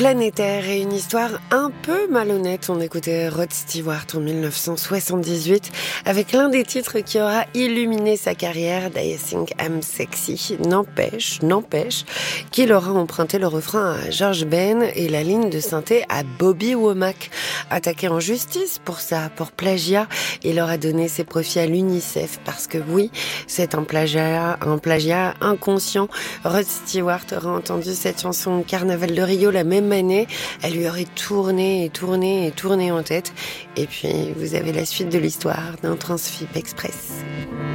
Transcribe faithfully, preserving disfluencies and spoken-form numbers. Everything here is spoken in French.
Planétaire et une histoire un peu malhonnête. On écoutait Rod Stewart en dix-neuf cent soixante-dix-huit avec l'un des titres qui aura illuminé sa carrière, Do You Think I'm Sexy. N'empêche, n'empêche qu'il aura emprunté le refrain à George Ben et la ligne de synthé à Bobby Womack. Attaqué en justice pour ça, pour plagiat, il aura donné ses profits à l'UNICEF parce que oui, c'est un plagiat, un plagiat inconscient. Rod Stewart aura entendu cette chanson au Carnaval de Rio la même année, elle lui aurait tourné et tourné et tourné en tête. Et puis, vous avez la suite de l'histoire d'un Transfip Express.